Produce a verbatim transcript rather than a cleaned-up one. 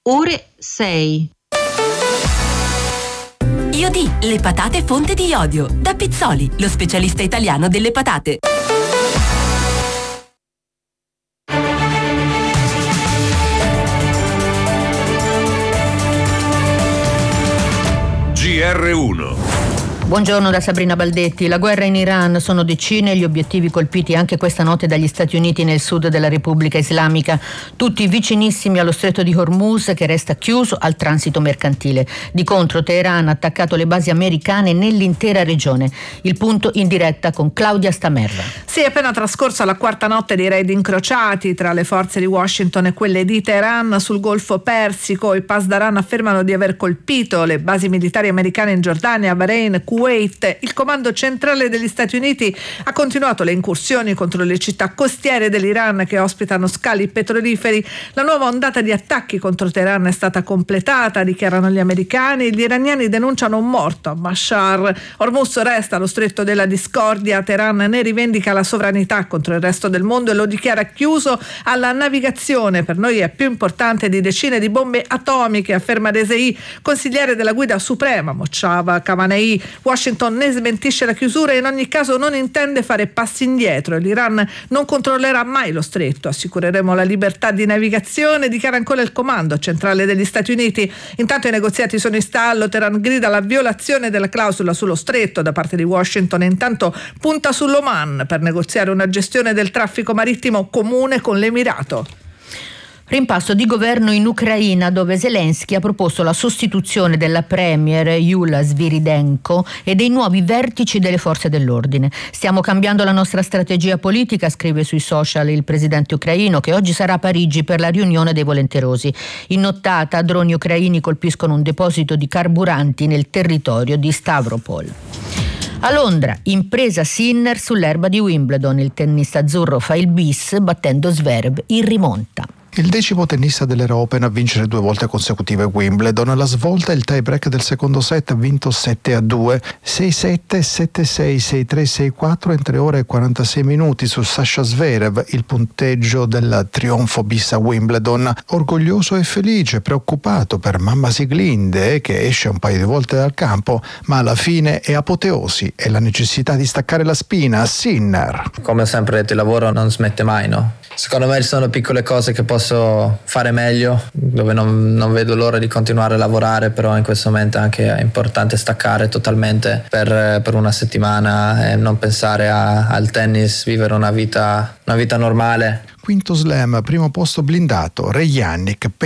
ore sei. Io Di, le patate fonte di iodio. Da Pizzoli, lo specialista italiano delle patate. G R uno. Buongiorno da Sabrina Baldetti. La guerra in Iran, sono decine gli obiettivi colpiti anche questa notte dagli Stati Uniti nel sud della Repubblica Islamica, tutti vicinissimi allo stretto di Hormuz che resta chiuso al transito mercantile. Di contro Teheran ha attaccato le basi americane nell'intera regione. Il punto in diretta con Claudia Stamerra. Sì, è appena trascorsa la quarta notte dei raid incrociati tra le forze di Washington e quelle di Teheran sul Golfo Persico. I Pasdaran affermano di aver colpito le basi militari americane in Giordania, Bahrain, Kuwait. Il comando centrale degli Stati Uniti ha continuato le incursioni contro le città costiere dell'Iran che ospitano scali petroliferi. La nuova ondata di attacchi contro Teheran è stata completata, dichiarano gli americani. Gli iraniani denunciano un morto a Mashhad. Hormuz resta lo stretto della discordia. Teheran ne rivendica la sovranità contro il resto del mondo e lo dichiara chiuso alla navigazione. Per noi è più importante di decine di bombe atomiche, afferma Rezei, consigliere della guida suprema Mojtaba Khamenei. Washington ne smentisce la chiusura e in ogni caso non intende fare passi indietro. L'Iran non controllerà mai lo stretto. Assicureremo la libertà di navigazione, dichiara ancora il comando centrale degli Stati Uniti. Intanto i negoziati sono in stallo. Teheran grida la violazione della clausola sullo stretto da parte di Washington e intanto punta sull'Oman per negoziare una gestione del traffico marittimo comune con l'Emirato. Rimpasto di governo in Ucraina, dove Zelensky ha proposto la sostituzione della premier Yulia Sviridenko e dei nuovi vertici delle forze dell'ordine. Stiamo cambiando la nostra strategia politica, scrive sui social il presidente ucraino, che oggi sarà a Parigi per la riunione dei volenterosi. In nottata, droni ucraini colpiscono un deposito di carburanti nel territorio di Stavropol. A Londra, impresa Sinner sull'erba di Wimbledon. Il tennista azzurro fa il bis battendo Zverev in rimonta. Il decimo tennista dell'Era Open a vincere due volte consecutive Wimbledon. Alla svolta il tie break del secondo set ha vinto sette a due, sei sette, sette sei, sei tre, sei quattro in tre ore e quarantasei minuti su Sasha Zverev, il punteggio del trionfo bis a Wimbledon. Orgoglioso e felice, preoccupato per mamma Siglinde che esce un paio di volte dal campo, ma alla fine è apoteosi e la necessità di staccare la spina a Sinner. Come ho sempre detto, il lavoro non smette mai, no? Secondo me ci sono piccole cose che posso fare meglio, dove non, non vedo l'ora di continuare a lavorare, però in questo momento anche è importante staccare totalmente per, per una settimana e non pensare a, al tennis, vivere una vita, una vita normale. Quinto slam, primo posto blindato, Re Yannick.